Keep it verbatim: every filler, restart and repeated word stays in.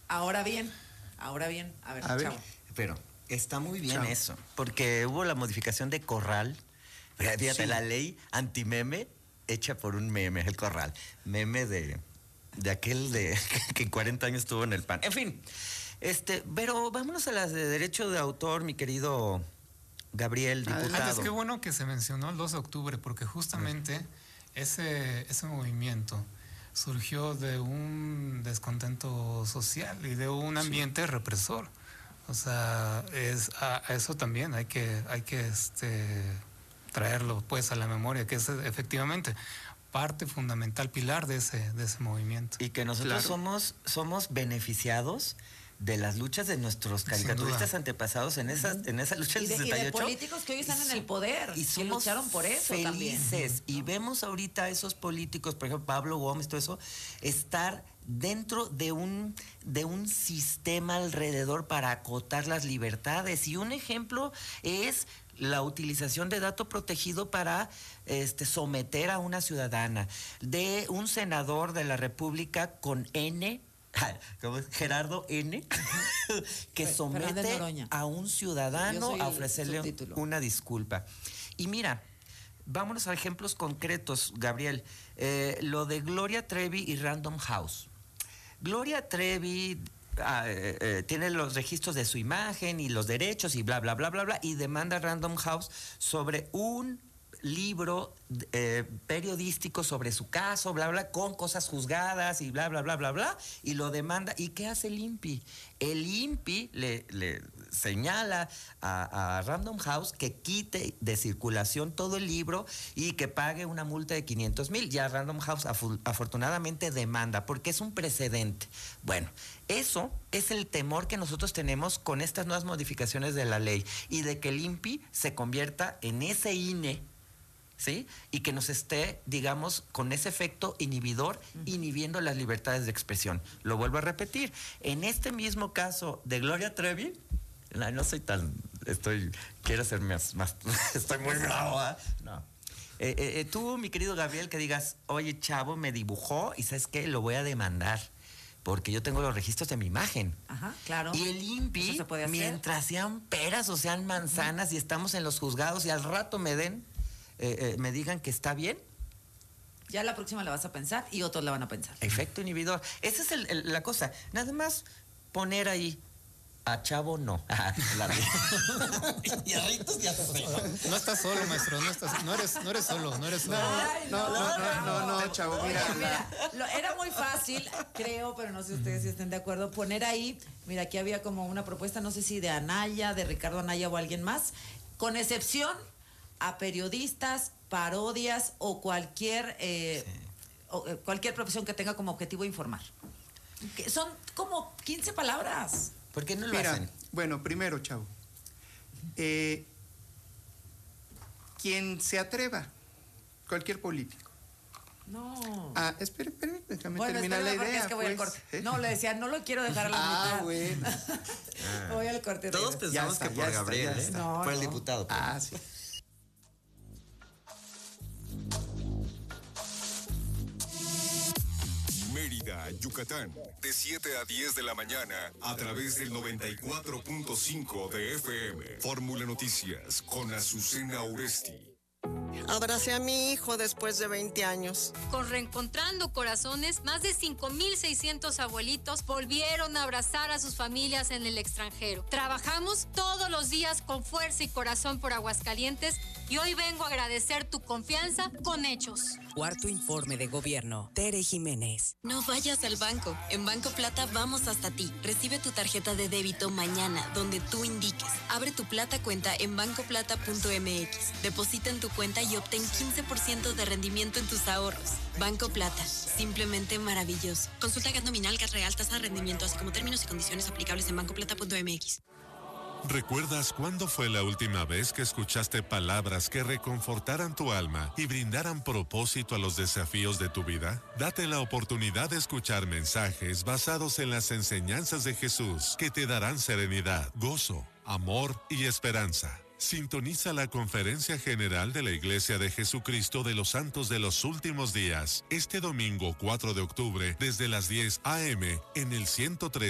Ahora bien, ahora bien, a ver, a ver. Chavo. Pero está muy bien Chavo. eso, porque hubo la modificación de Corral. Fíjate, Sí. la ley antimeme hecha por un meme, el Corral. Meme de, de aquel de que en cuarenta años estuvo en el P A N. En fin, este, pero vámonos a las de derecho de autor, mi querido Gabriel, diputado. Antes, qué bueno que se mencionó el dos de octubre, porque justamente ese, ese movimiento surgió de un descontento social y de un ambiente sí. represor. O sea, es, a, a eso también hay que, hay que este, traerlo pues a la memoria, que es efectivamente parte fundamental, pilar de ese, de ese movimiento. Y que nosotros claro. somos, somos beneficiados de las luchas de nuestros caricaturistas antepasados en esas, uh-huh. en esa lucha del y de, sesenta y ocho. Y de políticos que hoy están en el poder y que lucharon por eso felices, también. Y ¿no? vemos ahorita a esos políticos, por ejemplo, Pablo Gómez, todo eso, estar dentro de un, de un sistema alrededor para acotar las libertades. Y un ejemplo es la utilización de dato protegido para este, someter a una ciudadana, de un senador de la República con N, ¿cómo es? Gerardo N, que Fer, somete a un ciudadano a ofrecerle una disculpa. Y mira, vámonos a ejemplos concretos, Gabriel. Eh, lo de Gloria Trevi y Random House. Gloria Trevi ah, eh, eh, tiene los registros de su imagen y los derechos y bla, bla, bla, bla, bla, y demanda a Random House sobre un libro eh, periodístico sobre su caso, bla, bla, con cosas juzgadas y bla, bla, bla, bla, bla, y lo demanda. ¿Y qué hace el I N P I? El I N P I le, le señala a, a Random House que quite de circulación todo el libro y que pague una multa de quinientos mil. Ya Random House afu- afortunadamente demanda, porque es un precedente. Bueno, eso es el temor que nosotros tenemos con estas nuevas modificaciones de la ley y de que el I N P I se convierta en ese I N E, ¿sí? Y que nos esté, digamos, con ese efecto inhibidor, uh-huh. inhibiendo las libertades de expresión. Lo vuelvo a repetir. En este mismo caso de Gloria Trevi, no, no soy tan, estoy, quiero ser más, más estoy muy bravo, ¿eh? No. Eh, eh, tú, mi querido Gabriel, que digas, oye, chavo, me dibujó y ¿sabes qué? Lo voy a demandar. Porque yo tengo los registros de mi imagen. Ajá, claro. Y el I N P I, mientras sean peras o sean manzanas, uh-huh. y estamos en los juzgados y al rato me den, eh, eh, me digan que está bien. Ya la próxima la vas a pensar y otros la van a pensar. Efecto inhibidor. Esa es el, el, la cosa. Nada más poner ahí a Chavo no. Y a Ritos ya sé. No estás solo, maestro. No, estás, no, eres, no eres solo. No eres solo. Ay, no, no, no, no, no, no, no, Chavo. Mira, Oye, mira lo, era muy fácil, creo, pero no sé ustedes si estén de acuerdo, poner ahí, mira, aquí había como una propuesta, no sé si de Anaya, de Ricardo Anaya o alguien más, con excepción a periodistas, parodias o cualquier eh, sí. o, eh, cualquier profesión que tenga como objetivo informar. Que son como quince palabras. ¿Por qué no lo Mira, hacen? Bueno, primero, Chavo, eh, quien se atreva, cualquier político. No. Ah, espere, espere, déjame bueno, terminar la idea. Es que voy pues, al corte. ¿eh? No, le decía, no lo quiero dejar a la ah, mitad. Bueno. ah. Voy al corte. Todos pensamos está, que por está, Gabriel, ¿eh? No, fue no. el diputado. Pero... Ah, sí. Mérida, Yucatán, de siete a diez de la mañana, a través del noventa y cuatro punto cinco de F M. Fórmula Noticias, con Azucena Oresti. Abracé a mi hijo después de veinte años. Con Reencontrando Corazones, más de cinco mil seiscientos abuelitos volvieron a abrazar a sus familias en el extranjero. Trabajamos todos los días con fuerza y corazón por Aguascalientes y hoy vengo a agradecer tu confianza con hechos. Cuarto informe de gobierno. Tere Jiménez. No vayas al banco. En Banco Plata vamos hasta ti. Recibe tu tarjeta de débito mañana, donde tú indiques. Abre tu Plata cuenta en banco plata punto m x. Deposita en tu cuenta y obtén quince por ciento de rendimiento en tus ahorros. Banco Plata. Simplemente maravilloso. Consulta gas nominal, gas real, tasa de rendimiento, así como términos y condiciones aplicables en banco plata punto m x. ¿Recuerdas cuándo fue la última vez que escuchaste palabras que reconfortaran tu alma y brindaran propósito a los desafíos de tu vida? Date la oportunidad de escuchar mensajes basados en las enseñanzas de Jesús que te darán serenidad, gozo, amor y esperanza. Sintoniza la Conferencia General de la Iglesia de Jesucristo de los Santos de los Últimos Días, este domingo cuatro de octubre, desde las diez a eme en el ciento tres.